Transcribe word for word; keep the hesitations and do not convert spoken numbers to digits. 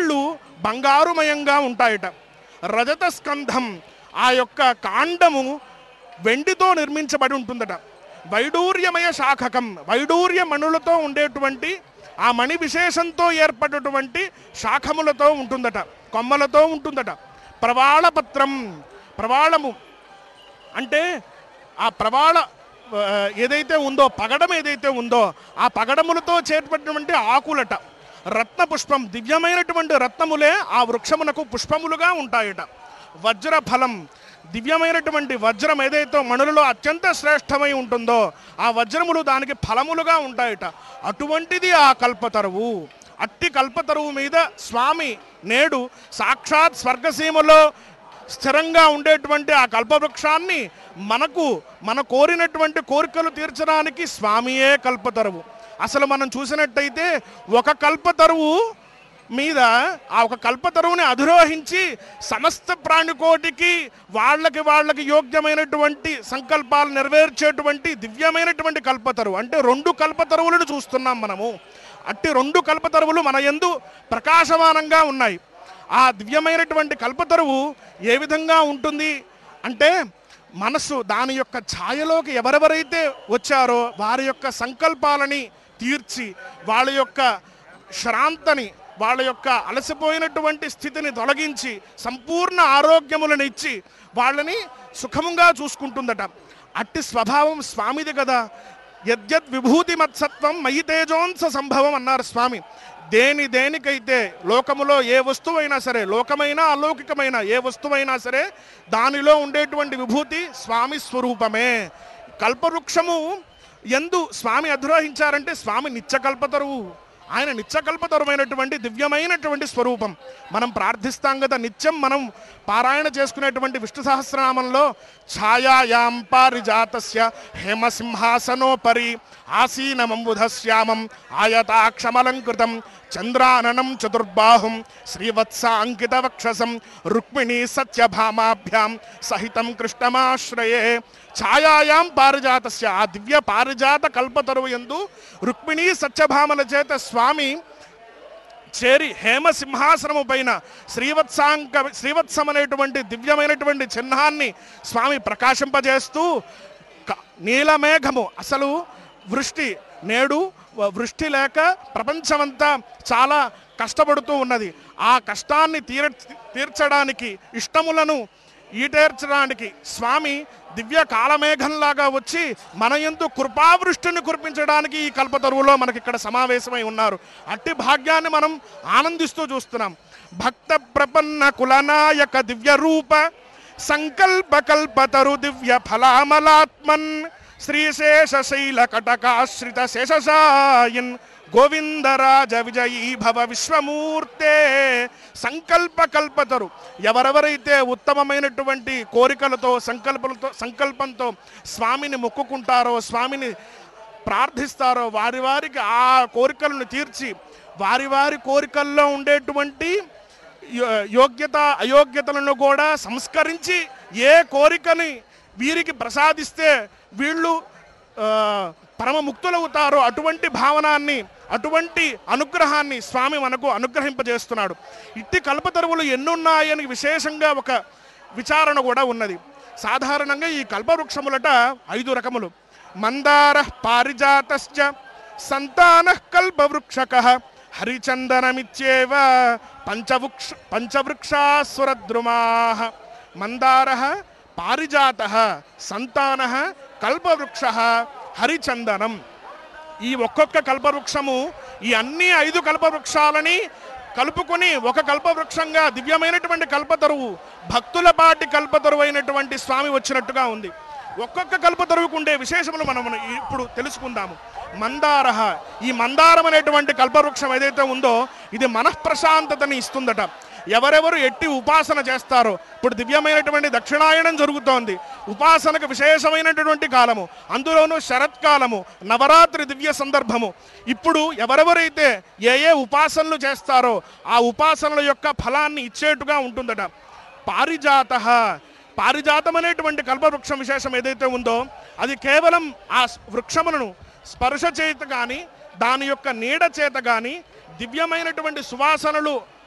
వేళ్ళు బంగారుమయంగా ఉంటాయట. రజత స్కంధం ఆ యొక్క కాండము వెండితో నిర్మించబడి ఉంటుందట. వైడూర్యమయ శాఖకం వైడూర్య మణులతో ఉండేటువంటి ఆ మణి విశేషంతో ఏర్పడినటువంటి శాఖములతో ఉంటుందట, కొమ్మలతో ఉంటుందట. ప్రవాళపత్రం ప్రవాళము అంటే ఆ ప్రవాళ ఏదైతే ఉందో పగడం ఏదైతే ఉందో ఆ పగడములతో చేర్పడినటువంటి ఆకులట. రత్న పుష్పం దివ్యమైనటువంటి రత్నములే ఆ వృక్షమునకు పుష్పములుగా ఉంటాయట. వజ్రఫలం దివ్యమైనటువంటి వజ్రం ఏదైతే మణులలో అత్యంత శ్రేష్టమై ఉంటుందో ఆ వజ్రములు దానికి ఫలములుగా ఉంటాయట. అటువంటిది ఆ కల్పతరువు. అట్టి కల్పతరువు మీద స్వామి నేడు సాక్షాత్ స్వర్గసీమలో స్థిరంగా ఉండేటువంటి ఆ కల్పవృక్షాన్ని మనకు మన కోరినటువంటి కోరికలు తీర్చడానికి స్వామియే కల్పతరువు. అసలు మనం చూసినట్టయితే ఒక కల్పతరువు మీద ఆ ఒక కల్పతరువుని అధిరోహించి సమస్త ప్రాణికోటికి వాళ్ళకి వాళ్ళకి యోగ్యమైనటువంటి సంకల్పాలు నెరవేర్చేటువంటి దివ్యమైనటువంటి కల్పతరువు. అంటే రెండు కల్పతరువులను చూస్తున్నాం మనము. అట్టి రెండు కల్పతరువులు మన యందు ప్రకాశమానంగా ఉన్నాయి. ఆ దివ్యమైనటువంటి కల్పతరువు ఏ విధంగా ఉంటుంది అంటే మనస్సు దాని యొక్క ఛాయలోకి ఎవరెవరైతే వచ్చారో వారి యొక్క సంకల్పాలని తీర్చి వాళ్ళ యొక్క శ్రాంతని వాళ్ళ యొక్క అలసిపోయినటువంటి స్థితిని తొలగించి సంపూర్ణ ఆరోగ్యములను ఇచ్చి వాళ్ళని సుఖముగా చూసుకుంటుందట. అట్టి స్వభావం స్వామిది కదా. యద్యద్ విభూతి మత్సత్వం మయి తేజోంస సంభవం అన్నారు స్వామి. దేని దేనికైతే లోకములో ఏ వస్తువైనా సరే, లోకమైనా అలౌకికమైన ఏ వస్తువైనా సరే దానిలో ఉండేటువంటి విభూతి స్వామి స్వరూపమే. కల్పవృక్షము ఎందు స్వామి అధిరోహించారంటే స్వామి నిత్యకల్పతరువు. ఆయన నిత్యకల్పతరుమైనటువంటి దివ్యమైనటువంటి స్వరూపం. మనం ప్రార్థిస్తాం కదా నిత్యం. మనం పారాయణ చేసుకునేటువంటి విష్ణు సహస్రనామంలో ఛాయాయాం పారిజాతస్య హేమసింహాసనోపరి ఆసీనమంబుధశ్యామం ఆయతాక్షమలంకృతం చంద్రాననం చతుర్బాహుం శ్రీవత్స అంకిత వక్షసం రుక్మిణీ సత్యభామాభ్యాం సహితం కృష్ణమాశ్రయే. ఛాయాయాం పారిజాతస్య ఆ దివ్య పారిజాత కల్పతరువు యందు రుక్మిణీ సత్యభామల చేత స్వామి చేరి హేమ సింహాసనము పైన శ్రీవత్సాంక శ్రీవత్సం అనేటువంటి దివ్యమైనటువంటి చిహ్నాన్ని స్వామి ప్రకాశింపజేస్తూ నీలమేఘము అసలు వృష్టి నేడు వృష్టి లేక ప్రపంచమంతా చాలా కష్టపడుతూ ఉన్నది. ఆ కష్టాన్ని తీర తీర్చడానికి ఇష్టములను ఈటేర్చడానికి స్వామి దివ్య కాలమేఘంలాగా వచ్చి మన యందు కృపావృష్టిని కురిపించడానికి ఈ కల్పతరువులో మనకి ఇక్కడ సమావేశమై ఉన్నారు. అట్టి భాగ్యాన్ని మనం ఆనందిస్తూ చూస్తున్నాం. భక్త ప్రపన్న కులనాయక దివ్య రూప సంకల్ప కల్పతరు దివ్య ఫలామలాత్మన్ శ్రీశేషశైల కటకాశ్రిత శేషశాయన్ గోవిందరాజ విజయీ భవ విశ్వమూర్తే. సంకల్ప కల్పతరు ఎవరెవరైతే ఉత్తమమైనటువంటి కోరికలతో సంకల్పంతో సంకల్పంతో స్వామిని మొక్కుకుంటారో స్వామిని ప్రార్థిస్తారో వారి వారికి ఆ కోరికలను తీర్చి వారి వారి కోరికల్లో ఉండేటువంటి యోగ్యత అయోగ్యతలను కూడా సంస్కరించి ఏ కోరికని వీరికి ప్రసాదిస్తే వీళ్ళు పరమ ముక్తులవుతారో అటువంటి భావనాన్ని అటువంటి అనుగ్రహాన్ని స్వామి మనకు అనుగ్రహింపజేస్తున్నాడు. ఇట్టి కల్పతరువులు ఎన్నున్నాయని విశేషంగా ఒక విచారణ కూడా ఉన్నది. సాధారణంగా ఈ కల్పవృక్షములట ఐదు రకములు. మందార పారిజాతశ్చ సంతాన కల్పవృక్షక హరిచందనమిత్యేవ పంచవృక్ష పంచవృక్షాసురద్రుమా. మందార పారిజాత సంతాన కల్పవృక్ష హరిచందనం. ఈ ఒక్కొక్క కల్పవృక్షము ఈ అన్ని ఐదు కల్పవృక్షాలని కలుపుకొని ఒక కల్పవృక్షంగా దివ్యమైనటువంటి కల్పతరువు భక్తుల పాటి కల్పతరువు అయినటువంటి స్వామి వచ్చినట్టుగా ఉంది. ఒక్కొక్క కల్పతరువుకు ఉండే విశేషములు మనం ఇప్పుడు తెలుసుకుందాము. మందార ఈ మందారం అనేటువంటి కల్పవృక్షం ఏదైతే ఉందో ఇది మనఃప్రశాంతతని ఇస్తుందట. ఎవరెవరు ఎట్టి ఉపాసన చేస్తారో ఇప్పుడు దివ్యమైనటువంటి దక్షిణాయనం జరుగుతోంది. ఉపాసనకు విశేషమైనటువంటి కాలము, అందులోనూ శరత్కాలము, నవరాత్రి దివ్య సందర్భము. ఇప్పుడు ఎవరెవరైతే ఏ ఏ ఉపాసనలు చేస్తారో ఆ ఉపాసనల యొక్క ఫలాన్ని ఇచ్చేట్టుగా ఉంటుందట. పారిజాత పారిజాతం అనేటువంటి కల్పవృక్షం విశేషం ఏదైతే ఉందో అది కేవలం ఆ వృక్షములను స్పర్శ చేత కానీ దాని యొక్క నీడ చేత కానీ దివ్యమైనటువంటి సువాసనలు